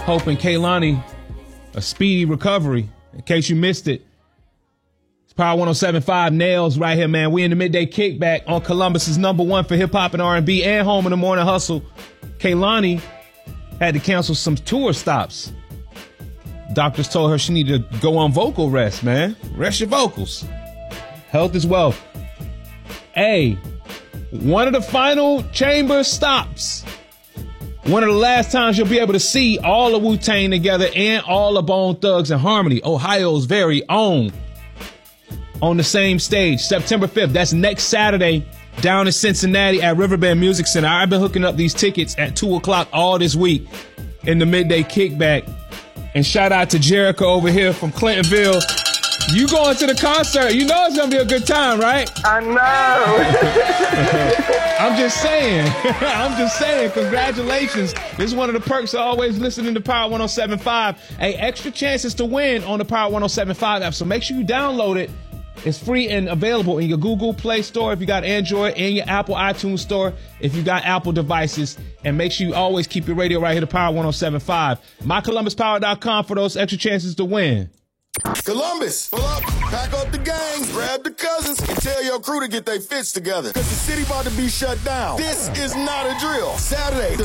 hoping Kehlani a speedy recovery. In case you missed it, it's Power 107.5 Nails right here, man. We in the midday kickback on Columbus's #1 for hip hop and R&B and home in the morning hustle. Kehlani had to cancel some tour stops. Doctors told her she needed to go on vocal rest, man. Rest your vocals. Health is wealth. Hey, one of the final chamber stops. One of the last times you'll be able to see all of Wu-Tang together and all of Bone Thugs and Harmony, Ohio's very own, on the same stage, September 5th. That's next Saturday down in Cincinnati at Riverbend Music Center. I've been hooking up these tickets at 2 o'clock all this week in the midday kickback. And shout out to Jericho over here from Clintonville. You going to the concert, you know it's going to be a good time, right? I know. I'm just saying. Congratulations. This is one of the perks of always listening to Power 107.5. Hey, extra chances to win on the Power 107.5 app. So make sure you download it. It's free and available in your Google Play Store if you got Android, and your Apple iTunes Store if you got Apple devices. And make sure you always keep your radio right here to Power 107.5. MyColumbusPower.com for those extra chances to win. Columbus, pull up, pack up the gangs, grab the cousins, and tell your crew to get their fits together. Cause the city about to be shut down. This is not a drill. Saturday, the